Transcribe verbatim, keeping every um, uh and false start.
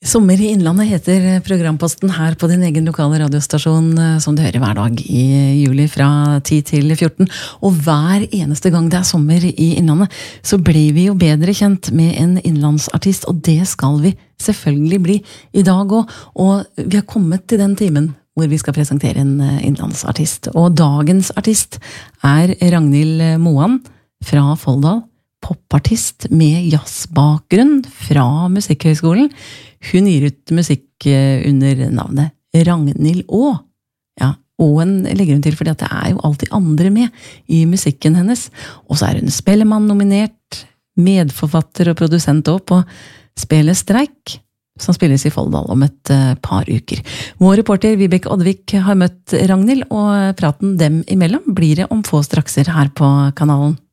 Sommer i Innlandet heter programposten her på din egen lokale radiostasjon, som du hører hver dag i juli fra ti til fjorten. Og hver eneste gang det er sommer i Innlandet, så blir vi jo bedre kjent med en innlandsartist, og det skal vi selvfølgelig bli i dag også. Og vi har kommet til den timen hvor vi skal presentere en innlandsartist. Og dagens artist er Ragnhild Moan fra Folldal, popartist med jazzbakgrunn fra Musikkhøgskolen. Hun gir ut musikk under navnet Ragnhild Aa. Ja, Aaen legger hun til, fordi at det er jo alltid andre med i musikken hennes. Og så er hun Spellemann nominert, medforfatter og produsent også på Spillet Streik, som spilles i Folldal om et par uker. Vår reporter Vibeke Oddvik har møtt Ragnhild, og praten dem imellom blir det om få strakser her på kanalen.